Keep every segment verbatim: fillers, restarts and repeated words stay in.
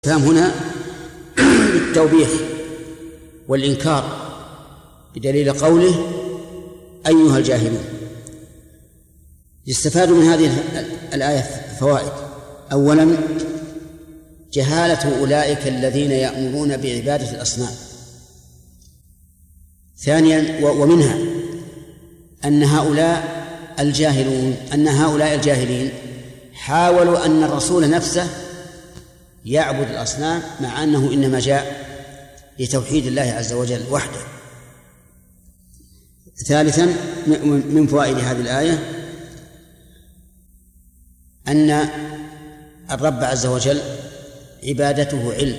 فهم هنا التوبيخ والإنكار بدليل قوله أيها الجاهلون. يستفاد من هذه الآية فوائد: أولا جهالة أولئك الذين يأمرون بعبادة الأصنام. ثانيا ومنها أن هؤلاء الجاهلون أن هؤلاء الجاهلين حاولوا أن الرسول نفسه يعبد الأصنام مع أنه إنما جاء لتوحيد الله عز وجل وحده. ثالثا من فوائد هذه الآية أن الرب عز وجل عبادته علم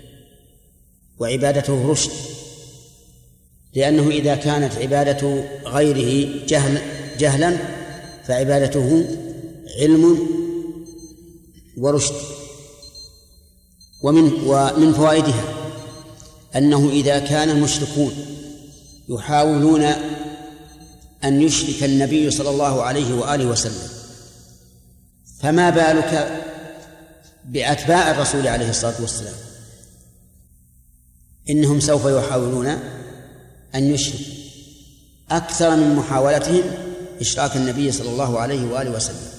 وعبادته رشد، لأنه إذا كانت عبادة غيره جهل جهلا فعبادته علم ورشد. ومن ومن فوائدها أنه إذا كان المشركون يحاولون أن يشرك النبي صلى الله عليه وآله وسلم، فما بالك بأتباع الرسول عليه الصلاة والسلام؟ إنهم سوف يحاولون أن يشركوا أكثر من محاولتهم إشراك النبي صلى الله عليه وآله وسلم.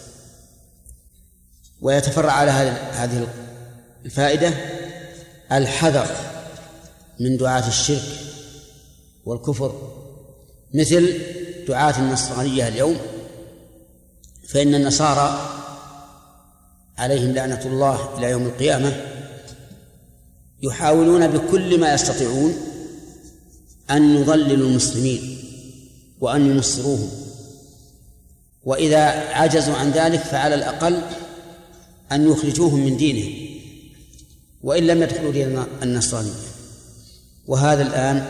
ويتفرع على هذه الفائدة الحذر من دعاة الشرك والكفر مثل دعاة النصرانية اليوم، فإن النصارى عليهم لعنة الله إلى يوم القيامة يحاولون بكل ما يستطيعون أن يضللوا المسلمين وأن ينصروهم، وإذا عجزوا عن ذلك فعلى الأقل أن يخرجوهم من دينهم وإن لم يدخلوا دين النصرانية. وهذا الآن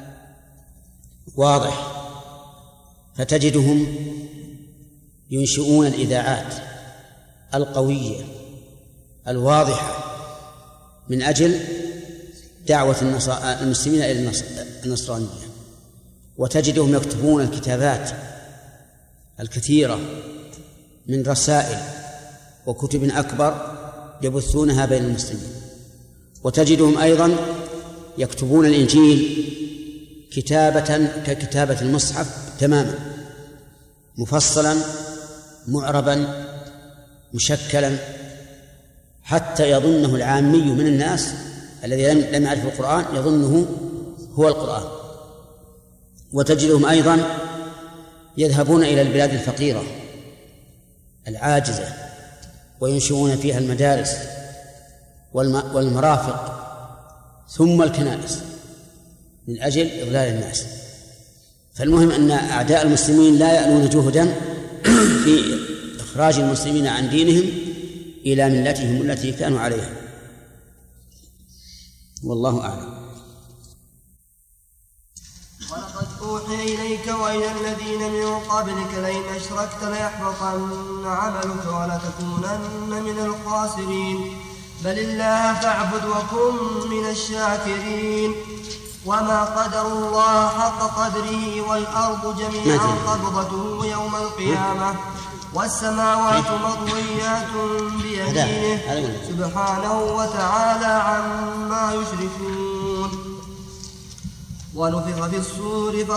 واضح، فتجدهم ينشئون الإذاعات القوية الواضحة من أجل دعوة المسلمين إلى النصرانية، وتجدهم يكتبون الكتابات الكثيرة من رسائل وكتب أكبر يبثونها بين المسلمين، وتجدهم أيضا يكتبون الإنجيل كتابة ككتابة المصحف تماما، مفصلا معربا مشكلا، حتى يظنه العامي من الناس الذي لم يعرف القرآن يظنه هو القرآن. وتجدهم أيضا يذهبون إلى البلاد الفقيرة العاجزة وينشئون فيها المدارس والمرافق ثم الكنائس من أجل إضلال الناس. فالمهم أن أعداء المسلمين لا يألون جهدا في إخراج المسلمين عن دينهم إلى ملتهم التي كانوا عليها، والله أعلم. ولقد أوحي إليك وإلى الذين من قبلك لئن أشركت ليحبطن عملك ولتكونن من الخاسرين. بل الله فاعبد وكن من الشاكرين. وما قدر الله حق قدره والأرض جميعا قبضته يوم القيامة والسماوات مطويات بيمينه سبحانه وتعالى عما يشركون. ونفخ في الصور